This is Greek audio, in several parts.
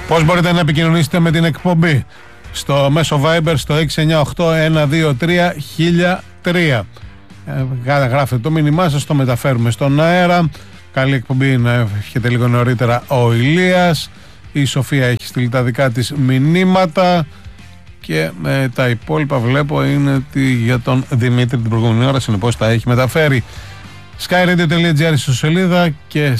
Πώς μπορείτε να επικοινωνήσετε με την εκπομπή? Στο μέσο Viber στο 698-123-1003. Γράφετε το μήνυμά σας, το μεταφέρουμε στον αέρα. Καλή εκπομπή να έχετε λίγο νωρίτερα ο Ηλίας. Η Σοφία έχει στείλει τα δικά της μηνύματα. Και τα υπόλοιπα βλέπω είναι για τον Δημήτρη την προηγούμενη ώρα, συνεπώς τα έχει μεταφέρει. skyradio.gr στο σελίδα και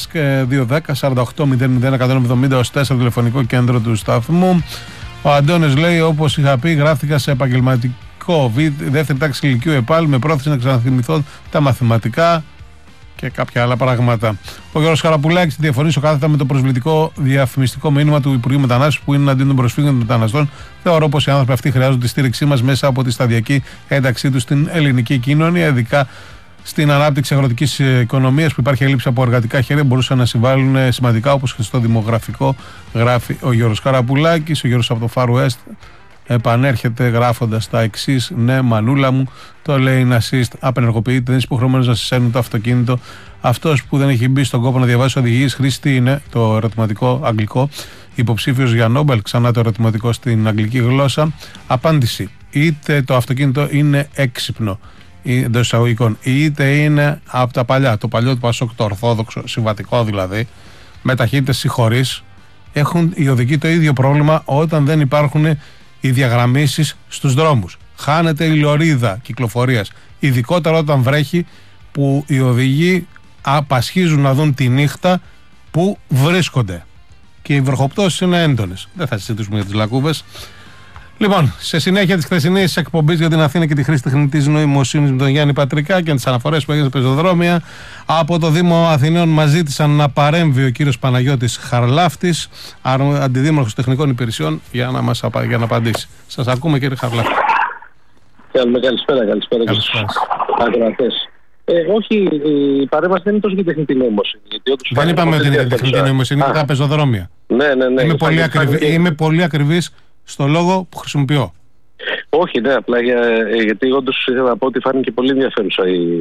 210-48-00-170 τηλεφωνικό κέντρο του σταθμού. Ο Αντώνης λέει: όπως είχα πει, γράφτηκα σε επαγγελματικό δεύτερη τάξη ηλικίου ΕΠΑΛ με πρόθεση να ξαναθυμηθώ τα μαθηματικά και κάποια άλλα πράγματα. Ο Γιώργος Χαραπουλάκης διαφωνήσω κάθετα με το προσβλητικό διαφημιστικό μήνυμα του Υπουργείου Μετανάστευσης που είναι εναντίον των προσφύγων των μεταναστών. Θεωρώ πως οι άνθρωποι αυτοί χρειάζονται τη στήριξή μας μέσα από τη σταδιακή ένταξή τους στην ελληνική κοινωνία, ειδικά στην ανάπτυξη αγροτικής οικονομίας που υπάρχει έλλειψη από εργατικά χέρια, μπορούσαν να συμβάλλουν σημαντικά όπως και στο δημογραφικό, γράφει ο Γιώργος Χαραπουλάκης. Ο Γιώργος από το Far West επανέρχεται γράφοντας τα εξής: ναι, μανούλα μου, το λέει assist, απενεργοποιείται, δεν είσαι υποχρεωμένος να συσσέρνει το αυτοκίνητο. Αυτός που δεν έχει μπει στον κόπο να διαβάσει οδηγίες χρήση, τι είναι, το ερωτηματικό αγγλικό, υποψήφιος για Νόμπελ, ξανά το ερωτηματικό στην αγγλική γλώσσα. Απάντηση: είτε το αυτοκίνητο είναι έξυπνο, εντός εισαγωγικών, είτε είναι από τα παλιά, το παλιό του Πασόκ, το ορθόδοξο, συμβατικό δηλαδή, με ταχύτητες συγχωρείς. Έχουν οι οδηγοί το ίδιο πρόβλημα όταν δεν υπάρχουν οι διαγραμμίσεις στους δρόμους. Χάνεται η λωρίδα κυκλοφορίας, ειδικότερα όταν βρέχει, που οι οδηγοί απασχίζουν να δουν τη νύχτα που βρίσκονται. Και οι βροχοπτώσεις είναι έντονες. Δεν θα συζητήσουμε για τις λακκούβες. Λοιπόν, σε συνέχεια της χθεσινής εκπομπής για την Αθήνα και τη χρήση τεχνητής νοημοσύνης με τον Γιάννη Πατρικά και τις αναφορές που έγιναν στα πεζοδρόμια, από το Δήμο Αθηναίων μας ζήτησαν να παρέμβει ο κύριος Παναγιώτης Χαρλάφτης, αντιδήμαρχος τεχνικών υπηρεσιών, για να απαντήσει. Σας ακούμε, κύριε Χαρλάφτη. Καλησπέρα και στους ακροατές. Όχι, η παρέμβαση δεν είναι τόσο για τεχνητή νοημοσύνη. Δεν είπαμε ότι είναι για τεχνητή νοημοσύνη, είναι τα πεζοδρόμια. Ναι. Είμαι πολύ ακριβής στο λόγο που χρησιμοποιώ. Όχι, ναι, απλά γιατί όντως ήθελα να πω ότι φάνηκε πολύ ενδιαφέρουσα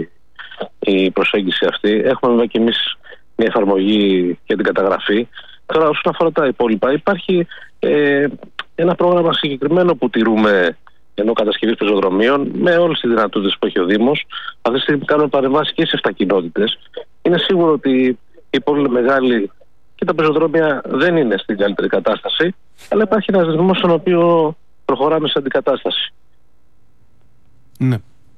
η προσέγγιση αυτή. Έχουμε βέβαια και εμείς μια εφαρμογή για την καταγραφή. Τώρα, όσον αφορά τα υπόλοιπα, υπάρχει ένα πρόγραμμα συγκεκριμένο που τηρούμε ενώ κατασκευής πεζοδρομίων με όλες τις δυνατότητες που έχει ο Δήμος. Αυτή τη στιγμή κάνουμε παρεμβάσεις και σε 7 κοινότητες. Είναι σίγουρο ότι η πόλη είναι μεγάλη και τα πεζοδρόμια δεν είναι στην καλύτερη κατάσταση, αλλά υπάρχει ένας ρυθμός στον οποίο προχωράμε σε αντικατάσταση. Ναι.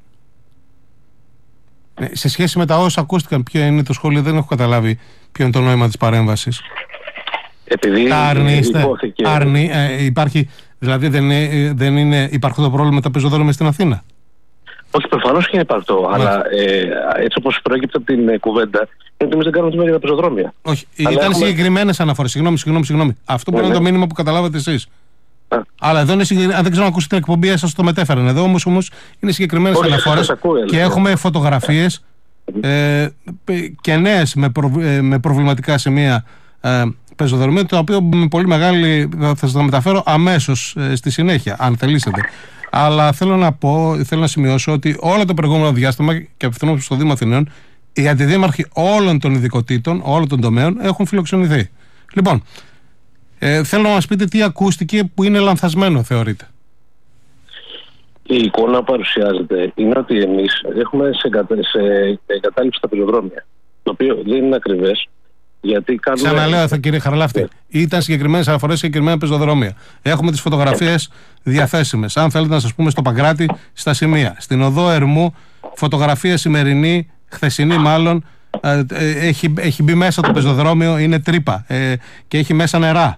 Σε σχέση με τα όσα ακούστηκαν, ποιο είναι το σχόλιο, δεν έχω καταλάβει ποιο είναι το νόημα της παρέμβασης. Επειδή τα αρνείστε, υπάρχει, δηλαδή δεν είναι υπαρκτό το πρόβλημα με τα πεζοδρόμια στην Αθήνα? Όχι, προφανώς και είναι υπαρκτό, αλλά έτσι όπως προέκυψε από την κουβέντα, είναι ότι εμείς δεν κάνουμε τίποτα για τα πεζοδρόμια. Όχι, ήταν συγκεκριμένες αναφορές. Συγγνώμη. Αυτό που είναι το μήνυμα που καταλάβατε εσείς. Αλλά εδώ είναι αν δεν ξέρω αν ακούσετε την εκπομπή, σας το μετέφεραν. Εδώ όμως είναι συγκεκριμένες αναφορές και έχουμε φωτογραφίες και νέες με προβληματικά σημεία πεζοδρομίου, το οποίο με πολύ μεγάλη θα σας το μεταφέρω αμέσως στη συνέχεια, αν θελήσετε. Αλλά θέλω να σημειώσω ότι όλο το προηγούμενο διάστημα, και απευθυνόμαστε στο Δήμο Αθηναίων, οι αντιδήμαρχοι όλων των ειδικοτήτων, όλων των τομέων έχουν φιλοξενηθεί. Λοιπόν, θέλω να μας πείτε τι ακούστηκε που είναι λανθασμένο, θεωρείτε. Η εικόνα που παρουσιάζεται είναι ότι εμείς έχουμε σε εγκατάλειψη τα πεζοδρόμια, το οποίο δεν είναι ακριβές. Ξαναλέω, κύριε Χαρλάφτη, ήταν συγκεκριμένες αναφορές, συγκεκριμένα πεζοδρόμια. Έχουμε τις φωτογραφίες διαθέσιμες. Αν θέλετε να σας πούμε στο Παγκράτη, στα σημεία. Στην οδό Ερμού, φωτογραφία σημερινή, χθεσινή μάλλον, έχει μπει μέσα το πεζοδρόμιο, είναι τρύπα και έχει μέσα νερά.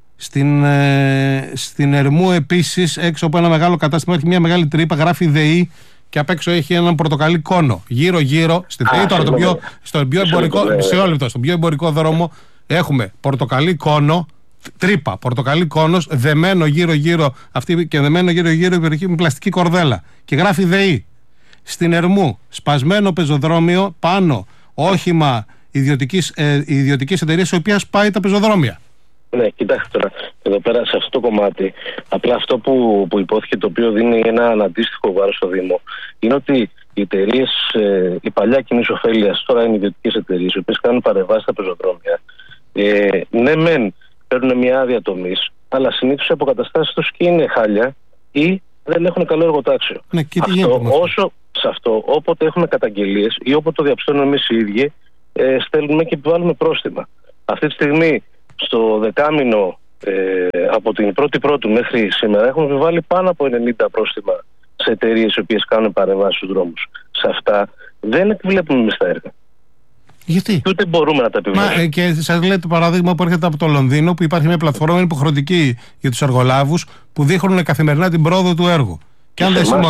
Στην Ερμού επίσης, έξω από ένα μεγάλο κατάστημα, έχει μια μεγάλη τρύπα, γράφει ΔΕΗ. Και απ' έξω έχει έναν πορτοκαλί κόνο. Γύρω-γύρω, στην ΔΕΗ τώρα, στον πιο εμπορικό δρόμο, έχουμε πορτοκαλί κόνο, τρύπα, πορτοκαλί κόνος, δεμένο γύρω-γύρω, αυτή και δεμένο γύρω-γύρω η περιοχή με πλαστική κορδέλα. Και γράφει ΔΕΗ. Στην Ερμού, σπασμένο πεζοδρόμιο, πάνω όχημα ιδιωτικής εταιρείας, η οποία σπάει τα πεζοδρόμια. Ναι, κοιτάξτε τώρα, εδώ πέρα σε αυτό το κομμάτι, απλά αυτό που υπόθηκε, το οποίο δίνει ένα αντίστοιχο βάρος στο Δήμο, είναι ότι οι εταιρείες, η παλιά κοινής ωφέλειας, τώρα είναι ιδιωτικές εταιρείες, οι οποίες κάνουν παρεμβάσεις στα πεζοδρόμια. Ναι, μεν παίρνουν μια άδεια τομής, αλλά συνήθως οι αποκαταστάσεις τους και είναι χάλια ή δεν έχουν καλό εργοτάξιο. Ναι, και όποτε έχουμε καταγγελίες ή όποτε το διαπιστώνουμε εμείς οι ίδιοι, στέλνουμε και επιβάλλουμε πρόστιμα. Αυτή τη στιγμή, στο δεκάμηνο από την 1η μέχρι σήμερα, έχουμε επιβάλει πάνω από 90 πρόστιμα σε εταιρείες οι οποίες κάνουν παρεμβάσεις στους δρόμους. Σε αυτά δεν επιβλέπουμε εμείς τα έργα. Γιατί? Και ούτε μπορούμε να τα επιβλέπουμε. Και σας λέω το παράδειγμα που έρχεται από το Λονδίνο, που υπάρχει μια πλατφόρμα υποχρεωτική για τους εργολάβους που δείχνουν καθημερινά την πρόοδο του έργου. Και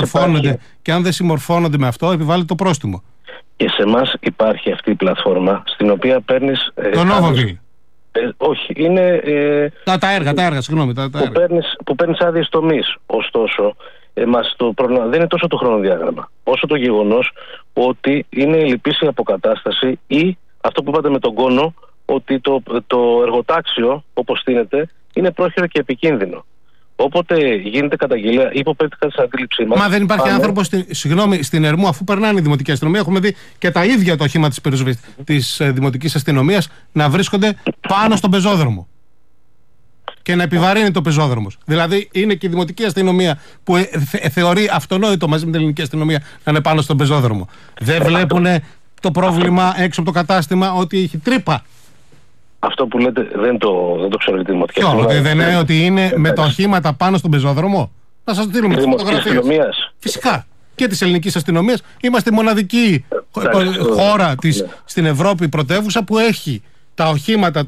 αν δεν συμμορφώνονται με αυτό, επιβάλλει το πρόστιμο. Και σε εμάς υπάρχει αυτή η πλατφόρμα στην οποία παίρνεις. Το Novaville. Όχι, είναι. Τα έργα, συγγνώμη. Που παίρνεις άδειες τομής. Ωστόσο, το πρόβλημα δεν είναι τόσο το χρονοδιάγραμμα, όσο το γεγονός ότι είναι λυπής η αποκατάσταση ή αυτό που είπατε με τον κόνο, ότι το εργοτάξιο, όπως στείνεται, είναι πρόχειρο και επικίνδυνο. Όποτε γίνεται καταγγελία ή υποπέφτει κάτι στην αντίληψή μας. Μα δεν υπάρχει άνθρωπος στην Ερμού, αφού περνάνε η δημοτική αστυνομία. Έχουμε δει και τα ίδια το οχήμα της δημοτικής αστυνομίας να βρίσκονται πάνω στον πεζόδρομο και να επιβαρύνει το πεζόδρομος. Δηλαδή είναι και η δημοτική αστυνομία που θεωρεί αυτονόητο μαζί με την ελληνική αστυνομία να είναι πάνω στον πεζόδρομο. Δεν βλέπουν το πρόβλημα έξω από το κατάστημα ότι έχει τρύπα. Αυτό που λέτε δεν το ξέρω για τη δημοτική αστυνομία. Δεν είναι ότι είναι με τα οχήματα πάνω στον πεζόδρομο. Θα σας στείλουμε τις φωτογραφίες. Φυσικά. Και της ελληνικής αστυνομίας. Είμαστε η μοναδική χώρα στην Ευρώπη πρωτεύουσα που έχει τα οχήματα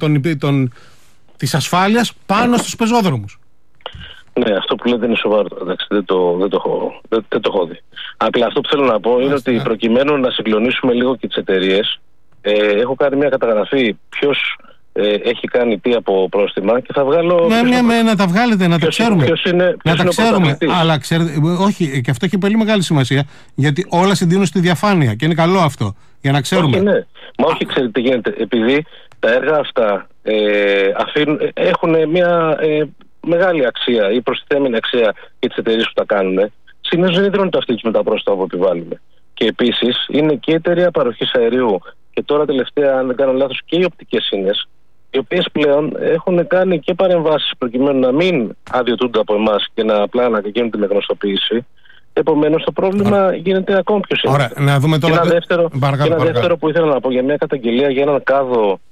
της ασφάλειας πάνω στους πεζόδρομους. Ναι, αυτό που λέτε είναι σοβαρό. Εντάξει, δεν το έχω δει. Απλά αυτό που θέλω να πω είναι ότι προκειμένου να συγκλονίσουμε λίγο και τις εταιρείες, έχω κάνει μια καταγραφή ποιος έχει κάνει τι από πρόστιμα και θα βγάλω. Να τα βγάλετε, να τα ξέρουμε. Να τα ξέρουμε. Αλλά ξέρετε, όχι, και αυτό έχει πολύ μεγάλη σημασία, γιατί όλα συντείνουν στη διαφάνεια και είναι καλό αυτό. Για να ξέρουμε. Όχι, ναι. Μα όχι, ξέρετε τι γίνεται. Επειδή τα έργα αυτά έχουν μια μεγάλη αξία ή προστιθέμενη αξία για τις εταιρείες που τα κάνουν, συνήθως δεν ιδρώνουν το αυτοί τους με τα πρόστιμα που επιβάλλουμε. Και επίσης είναι και η εταιρεία παροχής αερίου και τώρα τελευταία, αν δεν κάνω λάθος, και οι οπτικές ίνες, οι οποίες πλέον έχουν κάνει και παρεμβάσεις προκειμένου να μην αδειοτούνται από εμάς και να απλά να γίνονται με γνωστοποίηση. Επομένως το πρόβλημα γίνεται ακόμη πιο σύντομα. Ωραία, να δούμε τώρα. Και ένα δεύτερο που ήθελα να πω για μια καταγγελία για έναν κάδο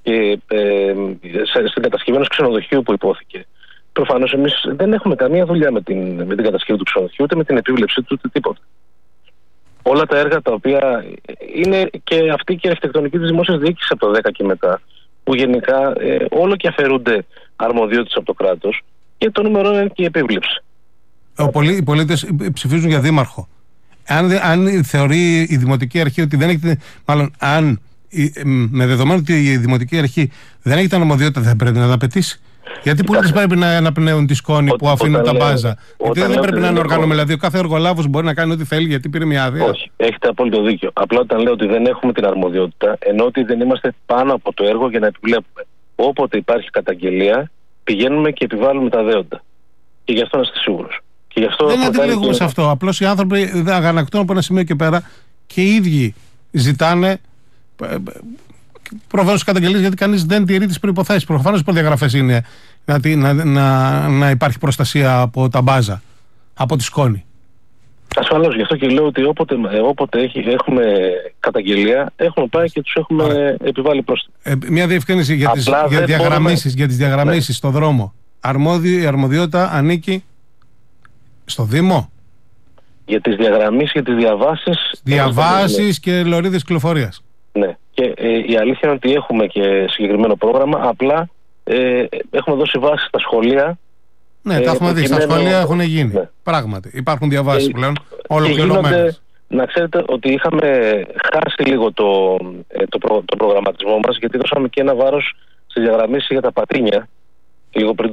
στην κατασκευή ενός ξενοδοχείου που υπόθηκε. Προφανώς εμείς δεν έχουμε καμία δουλειά με την κατασκευή του ξενοδοχείου, ούτε με την επίβλεψή του, ούτε τίποτα. Όλα τα έργα τα οποία είναι και αυτή και η αρχιτεκτονική της δημόσιας διοίκησης από το 10 και μετά, που γενικά όλο και αφαιρούνται αρμοδιότητες από το κράτος και το νούμερο είναι και η επίβλεψη. Οι πολίτες ψηφίζουν για δήμαρχο. Αν θεωρεί η Δημοτική Αρχή ότι δεν έχει. Μάλλον, με δεδομένο ότι η Δημοτική Αρχή δεν έχει την αρμοδιότητα, δεν πρέπει να τα απαιτήσει. Γιατί οι πολίτες πρέπει να αναπνέουν τη σκόνη που αφήνουν τα μπάζα? Γιατί δεν πρέπει να είναι οργανωμένο. Δηλαδή, ο κάθε εργολάβος μπορεί να κάνει ό,τι θέλει γιατί πήρε μια άδεια. Όχι, έχετε απόλυτο δίκιο. Απλά όταν λέω ότι δεν έχουμε την αρμοδιότητα, ενώ ότι δεν είμαστε πάνω από το έργο για να επιβλέπουμε. Όποτε υπάρχει καταγγελία, πηγαίνουμε και επιβάλλουμε τα δέοντα. Και γι' αυτό να είστε σίγουρος. Δεν αντιλέγουμε σε αυτό. Απλώς οι άνθρωποι δεν αγανακτούν από ένα σημείο και πέρα και οι ίδιοι ζητάνε. Προφανώς καταγγελίες γιατί κανείς δεν τηρεί τις προϋποθέσεις. Προφανώς οι προδιαγραφές είναι να υπάρχει προστασία από τα μπάζα, από τη σκόνη. Ασφαλώς, γι' αυτό και λέω ότι όποτε έχουμε καταγγελία, έχουμε πάει και τους έχουμε επιβάλει πρόστιμο. Μια διευκρίνηση για τις διαγραμμίσεις στο δρόμο. Η αρμοδιότητα ανήκει στο Δήμο. Για τις διαγραμμίσεις, για τις διαβάσεις. Διαβάσεις και λωρίδες κυκλοφορίας. Ναι. Και η αλήθεια είναι ότι έχουμε και συγκεκριμένο πρόγραμμα. Απλά έχουμε δώσει βάση στα σχολεία. Ναι, τα έχουμε δει. Στα σχολεία έχουν γίνει. Ναι. Πράγματι. Υπάρχουν διαβάσεις πλέον ολοκληρωμένες. Να ξέρετε ότι είχαμε χάσει λίγο το προγραμματισμό μας, γιατί δώσαμε και ένα βάρος στη διαγραμμίση για τα πατίνια λίγο πριν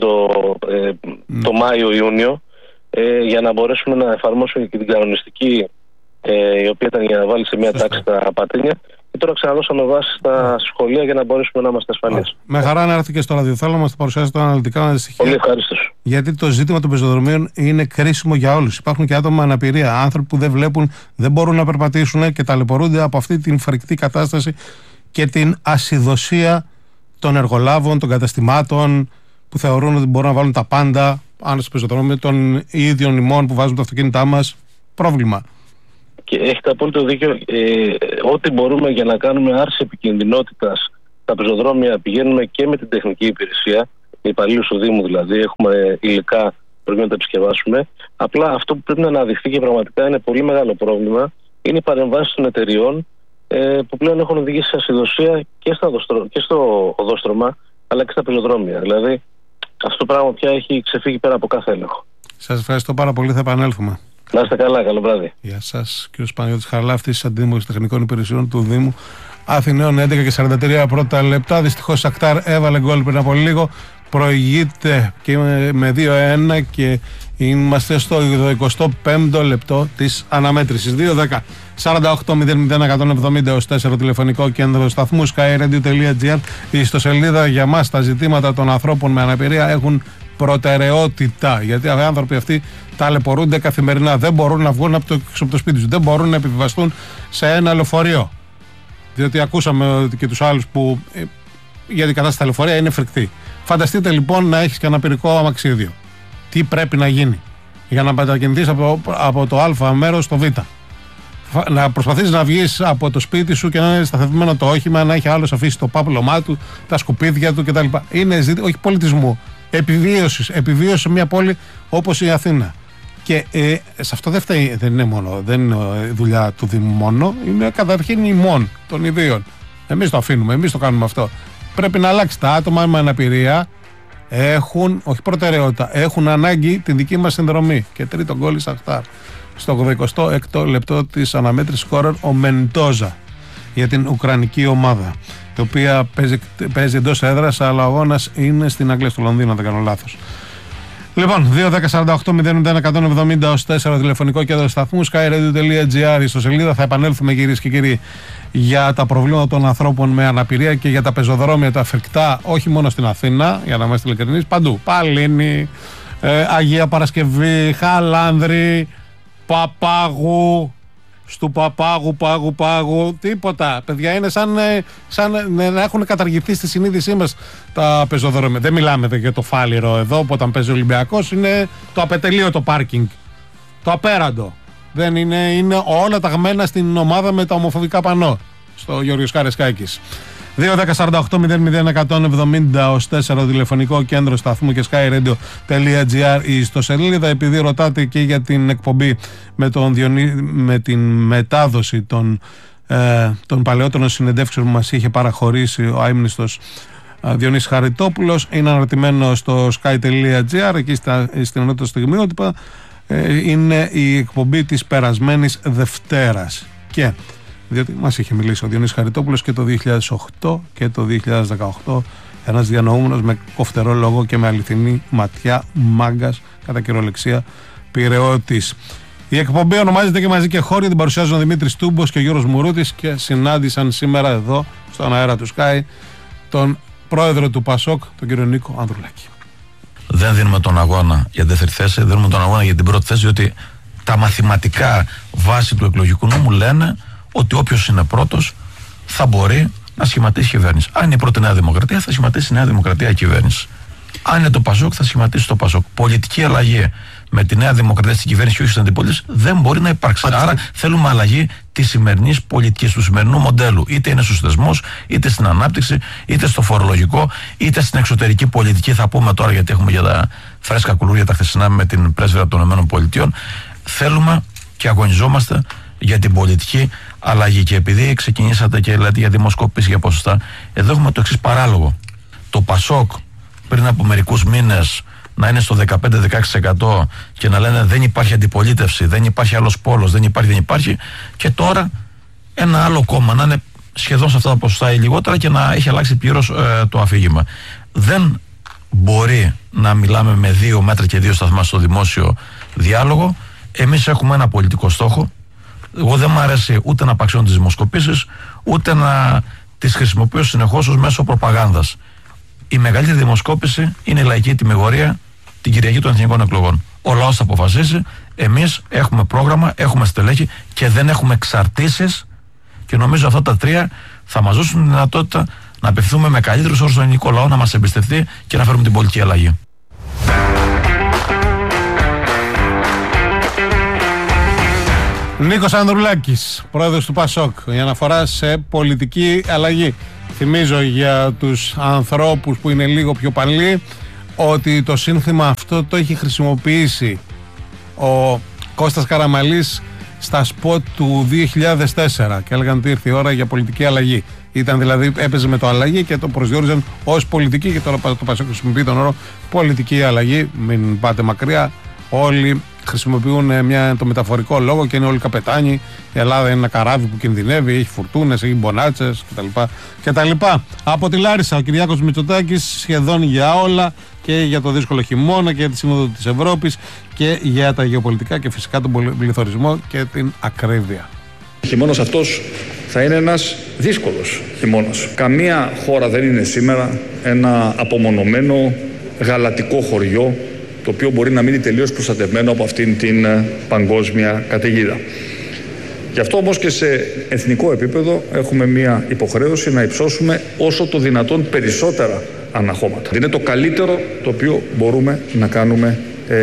το Μάιο-Ιούνιο, για να μπορέσουμε να εφαρμόσουμε και την κανονιστική, η οποία ήταν για να βάλει σε μια τάξη τα πατίνια. Και τώρα ξαναδώσαμε βάση στα σχολεία για να μπορέσουμε να είμαστε ασφαλείς. Με χαρά να έρθει και στο ραδιό. Θέλω να μας παρουσιάσετε αναλυτικά στοιχεία. Πολύ ευχαριστώ. Γιατί το ζήτημα των πεζοδρομίων είναι κρίσιμο για όλους. Υπάρχουν και άτομα με αναπηρία, άνθρωποι που δεν βλέπουν, δεν μπορούν να περπατήσουν και ταλαιπωρούνται από αυτή την φρικτή κατάσταση και την ασυδοσία των εργολάβων, των καταστημάτων, που θεωρούν ότι μπορούν να βάλουν τα πάντα πάνω στο πεζοδρόμιο των ίδιων ημών που βάζουν τα αυτοκίνητά μας. Πρόβλημα. Και έχετε απόλυτο δίκιο. Ό,τι μπορούμε για να κάνουμε άρση επικινδυνότητας στα πεζοδρόμια πηγαίνουμε και με την τεχνική υπηρεσία, υπαλλήλους του Δήμου δηλαδή, έχουμε υλικά πρέπει να τα επισκευάσουμε. Απλά αυτό που πρέπει να αναδειχθεί και πραγματικά είναι πολύ μεγάλο πρόβλημα είναι οι παρεμβάσεις των εταιριών που πλέον έχουν οδηγήσει σε ασυδοσία και στο οδόστρωμα αλλά και στα πεζοδρόμια. Δηλαδή αυτό το πράγμα πια έχει ξεφύγει πέρα από κάθε έλεγχο. Σας ευχαριστώ πάρα πολύ, θα επανέλθουμε. Να είστε καλά, καλό βράδυ. Γεια σας, κύριος Παναγιώτης Χαρλάφτης, Αντίδημος Τεχνικών Υπηρεσιών του Δήμου Αθηναίων, 11:43 πρώτα λεπτά. Δυστυχώς η Σακτάρ έβαλε γκολ πριν από λίγο. Προηγείται και με 2-1 και είμαστε στο 25ο λεπτό της αναμέτρησης. 2-10-48-00-170 τηλεφωνικό κέντρο σταθμού skyradio.gr. Η ιστοσελίδα για μας τα ζητήματα των ανθρώπων με αναπηρία έχουν προτεραιότητα. Γιατί οι άνθρωποι αυτοί ταλαιπωρούνται καθημερινά. Δεν μπορούν να βγουν από το σπίτι τους. Δεν μπορούν να επιβιβαστούν σε ένα λεωφορείο. Διότι ακούσαμε και τους άλλους που γιατί η κατάσταση στα λεωφορεία είναι φρικτή. Φανταστείτε λοιπόν να έχεις και αναπηρικό αμαξίδιο. Τι πρέπει να γίνει για να μετακινηθείς από το Α μέρος στο Β. Να προσπαθείς να βγεις από το σπίτι σου και να είναι σταθευμένο το όχημα, να έχει άλλος αφήσει το πάπλωμά του, τα σκουπίδια του κτλ. Είναι όχι πολιτισμού, επιβίωσης. Επιβίωση σε μια πόλη όπως η Αθήνα. Και σε αυτό δεν είναι δουλειά του Δήμου μόνο, είναι καταρχήν ημών των ιδίων. Εμείς το αφήνουμε, εμείς το κάνουμε αυτό. Πρέπει να αλλάξει. Τα άτομα με αναπηρία έχουν, όχι προτεραιότητα, έχουν ανάγκη την δική μας συνδρομή. Και τρίτο γκολ η Σαχτάρ. Στο 86ο λεπτό της αναμέτρησης σκόρερ ο Μεντόζα για την Ουκρανική ομάδα, η οποία παίζει εντός έδρας, αλλά ο αγώνας είναι στην Αγγλία, στο Λονδίνο, αν δεν κάνω λάθος. Λοιπόν, 2-10-48-0-170-4 τηλεφωνικό κέντρο σταθμού skyradio.gr. Στο σελίδα θα επανέλθουμε, κυρίες και κύριοι, για τα προβλήματα των ανθρώπων με αναπηρία και για τα πεζοδρόμια, τα φρικτά, όχι μόνο στην Αθήνα, για να είμαστε ειλικρινείς, παντού. Παλίνη, Αγία Παρασκευή, Χαλάνδρη, Παπάγου, στου Πάγου, τίποτα. Παιδιά, είναι σαν να έχουν καταργηθεί στη συνείδησή μας τα πεζοδρόμια. Δεν μιλάμε για το Φάληρο εδώ, που όταν παίζει ο Ολυμπιακός, είναι το απετελείωτο πάρκινγκ. Το απέραντο. Δεν είναι όλα ταγμένα στην ομάδα με τα ομοφοβικά πανό. Στο Γιώργος Καρεσκάκης. 2-10-48-00-170 τηλεφωνικό κέντρο σταθμού και skyradio.gr η ιστοσελίδα. Επειδή ρωτάτε και για την εκπομπή με την μετάδοση των παλαιότερων συνεντεύξεων που μας είχε παραχωρήσει ο αείμνηστος Διονύσης Χαριτόπουλος, είναι αναρτημένο στο sky.gr. εκεί στην ενότητα στιγμιότυπα είναι η εκπομπή της περασμένης Δευτέρας. Και διότι μας είχε μιλήσει ο Διονύσης Χαριτόπουλος και το 2008 και το 2018, ένας διανοούμενος με κοφτερό λόγο και με αληθινή ματιά, μάγκας, κατά κυριολεξία πειραιώτης. Η εκπομπή ονομάζεται και Μαζί και Χώροι, την παρουσιάζουν ο Δημήτρης Τούμπος και ο Γιώργος Μουρούτης και συνάντησαν σήμερα εδώ στον αέρα του Sky τον πρόεδρο του ΠΑΣΟΚ, τον κύριο Νίκο Ανδρουλάκη. Δεν δίνουμε τον αγώνα για δεύτερη θέση, δίνουμε τον αγώνα για την πρώτη θέση, διότι τα μαθηματικά βάση του εκλογικού νόμου λένε ότι όποιος είναι πρώτος θα μπορεί να σχηματίσει κυβέρνηση. Αν είναι η πρώτη Νέα Δημοκρατία, θα σχηματίσει η Νέα Δημοκρατία κυβέρνηση. Αν είναι το ΠΑΣΟΚ, θα σχηματίσει το ΠΑΣΟΚ. Πολιτική αλλαγή με τη Νέα Δημοκρατία στην κυβέρνηση και όχι στην αντιπολίτευση δεν μπορεί να υπάρξει. Άρα θέλουμε αλλαγή τη σημερινή πολιτική, του σημερινού μοντέλου. Είτε είναι στους θεσμούς, είτε στην ανάπτυξη, είτε στο φορολογικό, είτε στην εξωτερική πολιτική. Θα πούμε τώρα, γιατί έχουμε για τα φρέσκα κουλούρια τα χθεσινά με την πρέσβυρα των ΗΠΑ. Θέλουμε και αγωνιζόμαστε για την πολιτική αλλαγή. Και επειδή ξεκινήσατε και λέτε για δημοσκοπήσεις, για ποσοστά, εδώ έχουμε το εξής παράλογο. Το ΠΑΣΟΚ πριν από μερικούς μήνες να είναι στο 15-16% και να λένε δεν υπάρχει αντιπολίτευση, δεν υπάρχει άλλος πόλος, δεν υπάρχει, και τώρα ένα άλλο κόμμα να είναι σχεδόν σε αυτά τα ποσοστά ή λιγότερα και να έχει αλλάξει πλήρως το αφήγημα. Δεν μπορεί να μιλάμε με 2 μέτρα και 2 σταθμά στο δημόσιο διάλογο. Εμείς έχουμε ένα πολιτικό στόχο. Εγώ δεν μου αρέσει ούτε να απαξιώνω τις δημοσκοπήσεις, ούτε να τις χρησιμοποιώ συνεχώς ως μέσο προπαγάνδας. Η μεγαλύτερη δημοσκόπηση είναι η λαϊκή τιμιγορία την Κυριακή των Εθνικών Εκλογών. Ο λαός θα αποφασίσει. Εμείς έχουμε πρόγραμμα, έχουμε στελέχη και δεν έχουμε εξαρτήσεις. Και νομίζω αυτά τα 3 θα μας δώσουν τη δυνατότητα να απευθύνουμε με καλύτερους όρους στον ελληνικό λαό να μας εμπιστευτεί και να φέρουμε την πολιτική αλλαγή. Νίκος Ανδρουλάκης, πρόεδρος του ΠΑΣΟΚ, η αναφορά σε πολιτική αλλαγή. Θυμίζω για τους ανθρώπους που είναι λίγο πιο παλιοί ότι το σύνθημα αυτό το έχει χρησιμοποιήσει ο Κώστας Καραμαλής στα σποτ του 2004 και έλεγαν ότι ήρθε η ώρα για πολιτική αλλαγή. Ήταν δηλαδή, έπαιζε με το αλλαγή και το προσδιορίζαν ως πολιτική, και τώρα το ΠΑΣΟΚ χρησιμοποιεί τον όρο πολιτική αλλαγή. Μην πάτε μακριά, όλοι χρησιμοποιούν το μεταφορικό λόγο και είναι όλοι καπετάνοι. Η Ελλάδα είναι ένα καράβι που κινδυνεύει, έχει φουρτούνες, έχει μπονάτσες κτλ. Από τη Λάρισα, ο Κυριάκος Μητσοτάκης σχεδόν για όλα, και για το δύσκολο χειμώνα και για τη Σύνοδο της Ευρώπης και για τα γεωπολιτικά και φυσικά τον πληθωρισμό και την ακρίβεια. Ο χειμώνας αυτός θα είναι ένας δύσκολος χειμώνας. Καμία χώρα δεν είναι σήμερα ένα απομονωμένο γαλατικό χωριό, το οποίο μπορεί να μείνει τελείως προστατευμένο από αυτήν την παγκόσμια καταιγίδα. Γι' αυτό όμως και σε εθνικό επίπεδο έχουμε μια υποχρέωση να υψώσουμε όσο το δυνατόν περισσότερα αναχώματα. Είναι το καλύτερο το οποίο μπορούμε να κάνουμε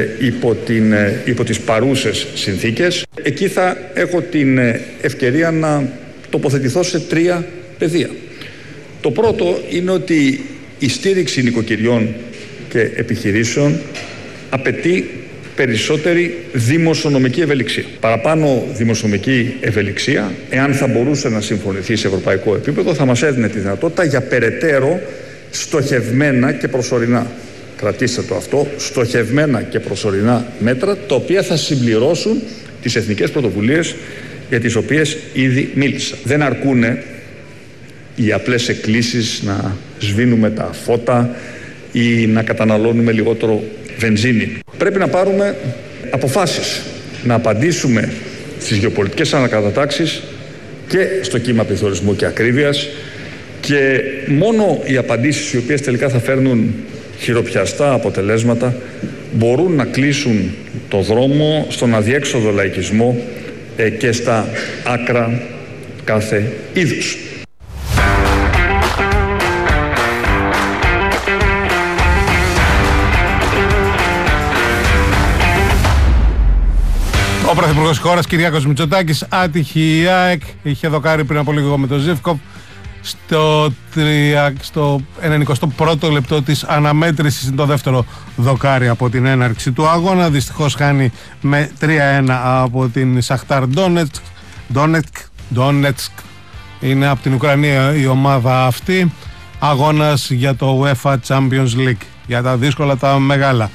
υπό τις παρούσες συνθήκες. Εκεί θα έχω την ευκαιρία να τοποθετηθώ σε 3 πεδία. Το πρώτο είναι ότι η στήριξη νοικοκυριών και επιχειρήσεων απαιτεί περισσότερη δημοσιονομική ευελιξία. Παραπάνω δημοσιονομική ευελιξία, εάν θα μπορούσε να συμφωνηθεί σε ευρωπαϊκό επίπεδο, θα μας έδινε τη δυνατότητα για περαιτέρω στοχευμένα και προσωρινά, κρατήστε το αυτό, στοχευμένα και προσωρινά μέτρα, τα οποία θα συμπληρώσουν τις εθνικές πρωτοβουλίες για τις οποίες ήδη μίλησα. Δεν αρκούνε οι απλές εκκλήσεις να σβήνουμε τα φώτα ή να καταναλώνουμε λιγότερο βενζίνη. Πρέπει να πάρουμε αποφάσεις, να απαντήσουμε στις γεωπολιτικές ανακατατάξεις και στο κύμα πληθωρισμού και ακρίβειας, και μόνο οι απαντήσεις οι οποίες τελικά θα φέρνουν χειροπιαστά αποτελέσματα μπορούν να κλείσουν το δρόμο στον αδιέξοδο λαϊκισμό και στα άκρα κάθε είδους. Ο Πρωθυπουργός της χώρας, Κυριάκος Μητσοτάκης, άτυχη η ΑΕΚ, είχε δοκάρει πριν από λίγο με τον Ζίβκοφ στο 91ο λεπτό της αναμέτρησης. Είναι το δεύτερο δοκάρι από την έναρξη του αγώνα. Δυστυχώς χάνει με 3-1 από την Σαχτάρ Ντόνετσκ. Είναι από την Ουκρανία η ομάδα αυτή. Αγώνας για το UEFA Champions League, για τα δύσκολα τα μεγάλα.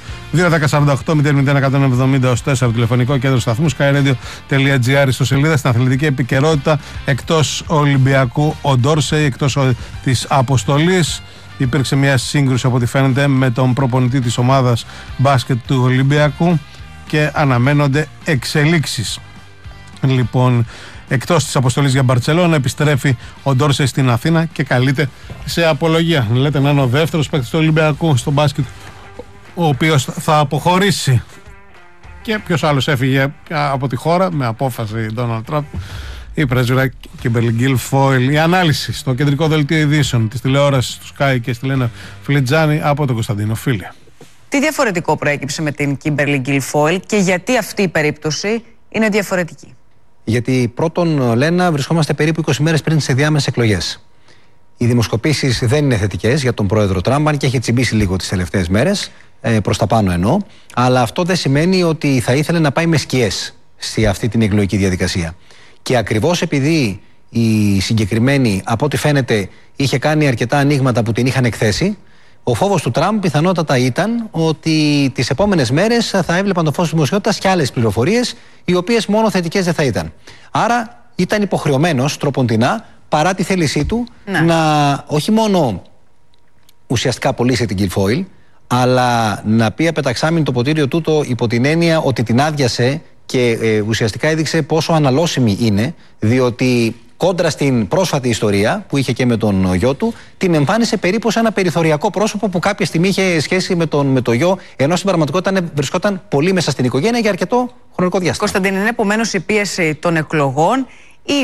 2-10-48-0-0-170-4 τηλεφωνικό κέντρο σταθμού, skyradio.gr στο σελίδα. Στην αθλητική επικαιρότητα, εκτός Ολυμπιακού ο Ντόρσεϊ, εκτός της αποστολής, υπήρξε μια σύγκρουση από ό,τι φαίνεται με τον προπονητή της ομάδας μπάσκετ του Ολυμπιακού και αναμένονται εξελίξεις. Λοιπόν, εκτός της αποστολής για Μπαρτσελόνα, επιστρέφει ο Ντόρσεϊ στην Αθήνα και καλείται σε απολογία. Λέτε να είναι ο δεύτερος παίκτης του Ολυμπιακού στο μπάσκετ ο οποίος θα αποχωρήσει. Και ποιος άλλος έφυγε από τη χώρα με απόφαση Ντόναλντ Τραμπ? Η πρέσβυρα Κίμπερλι Γκίλφοιλ. Η ανάλυση στο κεντρικό δελτίο ειδήσεων της τηλεόρασης του Sky και στη Λένα Φλιτζάνη από τον Κωνσταντίνο Φίλη. Τι διαφορετικό προέκυψε με την Κίμπερλι Γκίλφοιλ και γιατί αυτή η περίπτωση είναι διαφορετική? Γιατί πρώτον, Λένα, βρισκόμαστε περίπου 20 μέρες πριν τις ενδιάμεσες εκλογές. Οι δημοσκοπήσεις δεν είναι θετικές για τον πρόεδρο Τραμπ, αν και έχει τσιμπήσει λίγο τις τελευταίες μέρες, προς τα πάνω εννοώ. Αλλά αυτό δεν σημαίνει ότι θα ήθελε να πάει με σκιές σε αυτή την εκλογική διαδικασία. Και ακριβώς επειδή η συγκεκριμένη, από ό,τι φαίνεται, είχε κάνει αρκετά ανοίγματα που την είχαν εκθέσει, ο φόβος του Τραμπ πιθανότατα ήταν ότι τις επόμενες μέρες θα έβλεπαν το φως της δημοσιότητας και άλλες πληροφορίες, οι οποίες μόνο θετικές δεν θα ήταν. Άρα ήταν υποχρεωμένος τροποντινά, παρά τη θέλησή του, να όχι μόνο ουσιαστικά πωλήσει την Γκίλφοιλ, αλλά να πει απεταξάμιν το ποτήριο τούτο υπό την έννοια ότι την άδειασε και ουσιαστικά έδειξε πόσο αναλώσιμη είναι, διότι κόντρα στην πρόσφατη ιστορία που είχε και με τον γιο του, την εμφάνισε περίπου σε ένα περιθωριακό πρόσωπο που κάποια στιγμή είχε σχέση με το γιο, ενώ στην πραγματικότητα βρισκόταν πολύ μέσα στην οικογένεια για αρκετό χρονικό διάστημα. Κωνσταντίνε, είναι επομένως η πίεση των εκλογών ή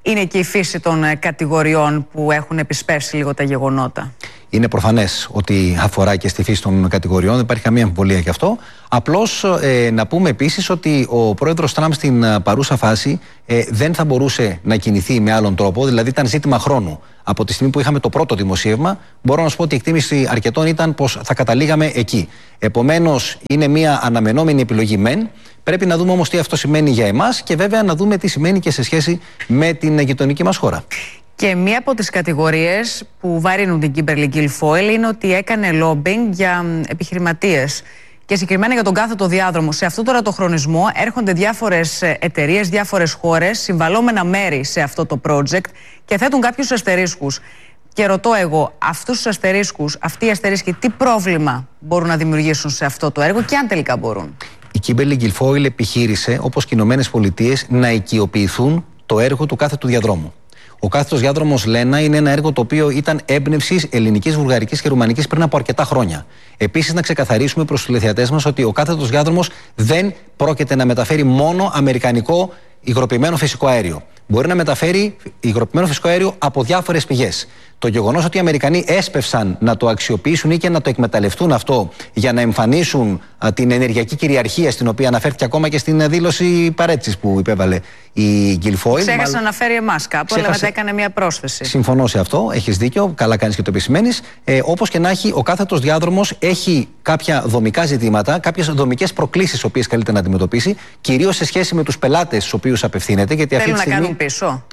είναι και η φύση των κατηγοριών που έχουν επισπεύσει λίγο τα γεγονότα. Είναι προφανές ότι αφορά και στη φύση των κατηγοριών, δεν υπάρχει καμία αμφιβολία γι' αυτό. Απλώς να πούμε επίσης ότι ο πρόεδρος Τραμπ στην παρούσα φάση δεν θα μπορούσε να κινηθεί με άλλον τρόπο, δηλαδή ήταν ζήτημα χρόνου. Από τη στιγμή που είχαμε το πρώτο δημοσίευμα, μπορώ να σου πω ότι η εκτίμηση αρκετών ήταν πως θα καταλήγαμε εκεί. Επομένως, είναι μια αναμενόμενη επιλογή μεν. Πρέπει να δούμε όμως τι αυτό σημαίνει για εμάς και βέβαια να δούμε τι σημαίνει και σε σχέση με την γειτονική μας χώρα. Και μία από τις κατηγορίες που βαρύνουν την Kimberly Guilfoyle είναι ότι έκανε lobbying για επιχειρηματίες. Και συγκεκριμένα για τον κάθετο διάδρομο. Σε αυτό τώρα το χρονισμό έρχονται διάφορες εταιρείες, διάφορες χώρες, συμβαλόμενα μέρη σε αυτό το project και θέτουν κάποιους αστερίσκους. Και ρωτώ εγώ, αυτούς τους αστερίσκους, αυτοί οι αστερίσκοι, τι πρόβλημα μπορούν να δημιουργήσουν σε αυτό το έργο και αν τελικά μπορούν? Η Kimberly Guilfoyle επιχείρησε, όπως και οι Ηνωμένες Πολιτείες, να οικειοποιηθούν το έργο του κάθετου διαδρόμου. Ο κάθετος διάδρομος Λένα είναι ένα έργο το οποίο ήταν έμπνευση ελληνικής, βουλγαρικής και ρουμανικής πριν από αρκετά χρόνια. Επίσης, να ξεκαθαρίσουμε προς τους τηλεθεατές μας ότι ο κάθετος διάδρομος δεν πρόκειται να μεταφέρει μόνο αμερικανικό υγροποιημένο φυσικό αέριο. Μπορεί να μεταφέρει υγροποιημένο φυσικό αέριο από διάφορες πηγές. Το γεγονός ότι οι Αμερικανοί έσπευσαν να το αξιοποιήσουν ή και να το εκμεταλλευτούν αυτό για να εμφανίσουν την ενεργειακή κυριαρχία, στην οποία αναφέρθηκε ακόμα και στην δήλωση παρέτησης που υπέβαλε η Guilfoyle. Ξέχασε να αναφέρει εμάς κάπου, αλλά μετά έκανε μια πρόσθεση. Συμφωνώ σε αυτό, έχεις δίκιο, καλά κάνεις και το επισημαίνεις. Όπως και να έχει, ο κάθετος διάδρομος έχει κάποια δομικά ζητήματα, κάποιες δομικές προκλήσεις, τις οποίες καλείται να αντιμετωπίσει, κυρίως σε σχέση με τους πελάτες στους οποίους απευθύνεται. Γιατί θέλουν να κάνουν πίσω.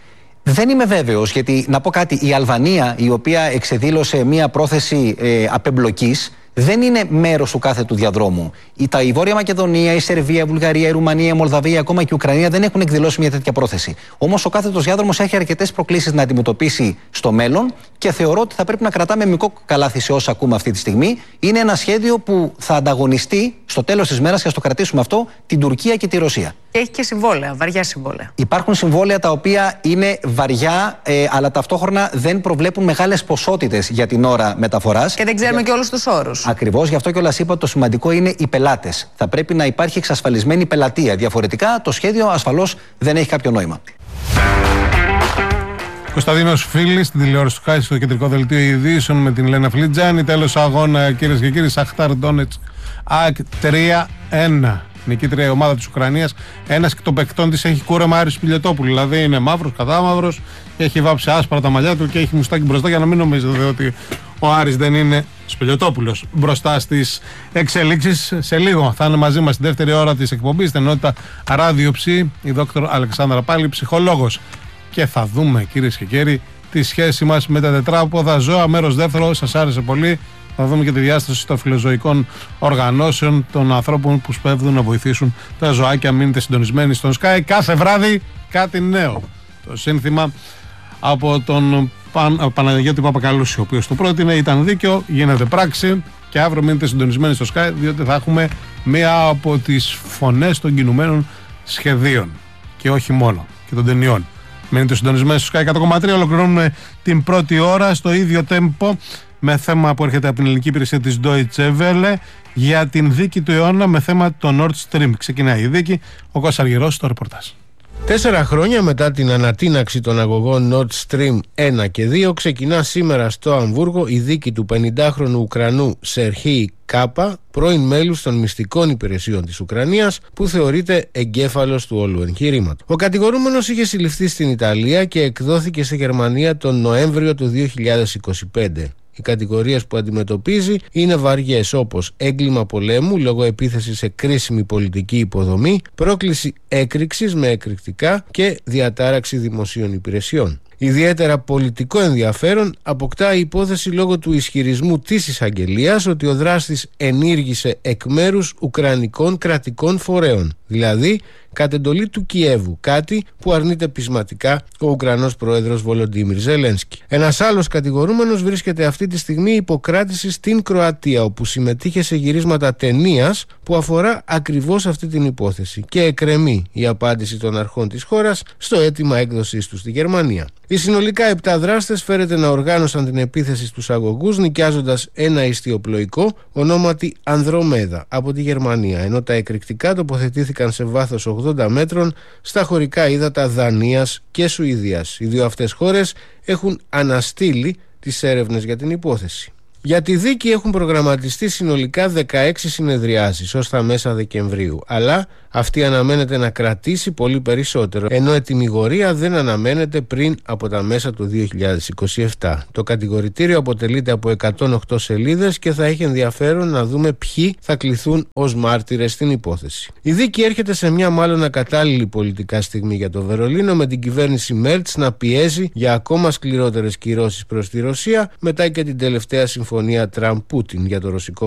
Δεν είμαι βέβαιος, γιατί να πω κάτι, η Αλβανία, η οποία εξεδήλωσε μία πρόθεση απεμπλοκής, δεν είναι μέρος του κάθετου διαδρόμου. Η Βόρεια Μακεδονία, η Σερβία, η Βουλγαρία, η Ρουμανία, η Μολδαβία, ακόμα και η Ουκρανία δεν έχουν εκδηλώσει μια τέτοια πρόθεση. Όμως ο κάθετος διάδρομος έχει αρκετές προκλήσεις να αντιμετωπίσει στο μέλλον και θεωρώ ότι θα πρέπει να κρατάμε μικρό καλάθι σε όσα ακούμε αυτή τη στιγμή. Είναι ένα σχέδιο που θα ανταγωνιστεί στο τέλος της μέρας, και ας το κρατήσουμε αυτό, την Τουρκία και τη Ρωσία. Και έχει και συμβόλαια, βαριά συμβόλαια. Υπάρχουν συμβόλαια τα οποία είναι βαριά, αλλά ταυτόχρονα δεν προβλέπουν μεγάλες ποσότητες για την ώρα μεταφοράς. Και δεν ξέρουμε και όλους τους όρους. Ακριβώς, γι' αυτό κιόλας είπα ότι το σημαντικό είναι οι πελάτες. Θα πρέπει να υπάρχει εξασφαλισμένη πελατεία. Διαφορετικά το σχέδιο ασφαλώς δεν έχει κάποιο νόημα. Κωνσταντίνος Φίλης, στην τηλεόραση του Χάι, στο κεντρικό δελτίο ειδήσεων με την Λένα Φλιτζάνη. Τέλος αγώνα, κυρίες και κύριοι, Σαχτάρ Ντόνετσκ, ΑΕΚ 3-1. Νικήτρια η ομάδα της Ουκρανίας. Ένας και των παικτών της έχει κούρεμα Άρης Πιλιοτόπουλου. Δηλαδή είναι μαύρος, κατάμαυρος, και έχει βάψει άσπρα τα μαλλιά του και έχει μουστάκι μπροστά, για να μην νομίζετε ότι ο Άρης δεν είναι Σπηλιοτόπουλος μπροστά στις εξελίξεις. Σε λίγο θα είναι μαζί μας στη δεύτερη ώρα της εκπομπής, στην ενότητα Ράδιο Ψη, η δόκτωρ Αλεξάνδρα Πάλη, ψυχολόγος. Και θα δούμε, κυρίες και κύριοι, τη σχέση μας με τα τετράποδα ζώα. Μέρος δεύτερο, σας άρεσε πολύ. Θα δούμε και τη διάσταση των φιλοζωικών οργανώσεων, των ανθρώπων που σπέβδουν να βοηθήσουν τα ζωάκια. Μείνετε συντονισμένοι στον Sky. Κάθε βράδυ κάτι νέο. Το σύνθημα από τον Παναγιώτη Παπακαλούση, ο οποίος το πρότεινε, ήταν δίκαιο, γίνεται πράξη. Και αύριο μείνετε συντονισμένοι στο Sky, διότι θα έχουμε μία από τις φωνές των κινουμένων σχεδίων. Και όχι μόνο, και των ταινιών. Μείνετε συντονισμένοι στο Sky 100,3. Ολοκληρώνουμε την πρώτη ώρα στο ίδιο τέμπο, με θέμα που έρχεται από την ελληνική υπηρεσία της Deutsche Welle για την δίκη του αιώνα με θέμα το Nord Stream. Ξεκινάει η δίκη, ο Κώστας Αργυρός στο ρεπορτάζ. 4 χρόνια μετά την ανατείναξη των αγωγών Nord Stream 1 και 2, ξεκινά σήμερα στο Αμβούργο η δίκη του 50χρονου Ουκρανού Σερχίη Κάπα, πρώην μέλους των μυστικών υπηρεσιών της Ουκρανίας, που θεωρείται εγκέφαλος του όλου εγχειρήματος. Ο κατηγορούμενος είχε συλληφθεί στην Ιταλία και εκδόθηκε στη Γερμανία τον Νοέμβριο του 2025. Οι κατηγορίες που αντιμετωπίζει είναι βαριές, όπως έγκλημα πολέμου λόγω επίθεσης σε κρίσιμη πολιτική υποδομή, πρόκληση έκρηξης με εκρηκτικά και διατάραξη δημοσίων υπηρεσιών. Ιδιαίτερα πολιτικό ενδιαφέρον αποκτά η υπόθεση λόγω του ισχυρισμού της εισαγγελίας ότι ο δράστης ενήργησε εκ μέρους ουκρανικών κρατικών φορέων, δηλαδή κατ' εντολή του Κιέβου, κάτι που αρνείται πεισματικά ο Ουκρανός πρόεδρος Βολοντίμιρ Ζελένσκι. Ένας άλλος κατηγορούμενος βρίσκεται αυτή τη στιγμή υποκράτηση στην Κροατία, όπου συμμετείχε σε γυρίσματα ταινίας που αφορά ακριβώς αυτή την υπόθεση και εκκρεμεί η απάντηση των αρχών της χώρας στο αίτημα έκδοσής του στη Γερμανία. Οι συνολικά 7 δράστες φέρεται να οργάνωσαν την επίθεση στους αγωγούς, νοικιάζοντας ένα ιστιοπλοϊκό ονόματι Ανδρομέδα από τη Γερμανία, ενώ τα εκρηκτικά τοποθετήθηκαν σε βάθος 80 μέτρων στα χωρικά ύδατα Δανίας και Σουηδίας. Οι δύο αυτές χώρες έχουν αναστείλει τις έρευνες για την υπόθεση. Για τη δίκη έχουν προγραμματιστεί συνολικά 16 συνεδριάσεις ως τα μέσα Δεκεμβρίου, αλλά αυτή αναμένεται να κρατήσει πολύ περισσότερο, ενώ η τιμιγορία δεν αναμένεται πριν από τα μέσα του 2027. Το κατηγορητήριο αποτελείται από 108 σελίδες και θα έχει ενδιαφέρον να δούμε ποιοι θα κληθούν ως μάρτυρες στην υπόθεση. Η δίκη έρχεται σε μια μάλλον ακατάλληλη πολιτικά στιγμή για το Βερολίνο, με την κυβέρνηση Μέρτς να πιέζει για ακόμα σκληρότερες κυρώσεις προς τη Ρωσία μετά και την τελευταία συμφωνία Τραμπ-Πούτιν για το ρωσικό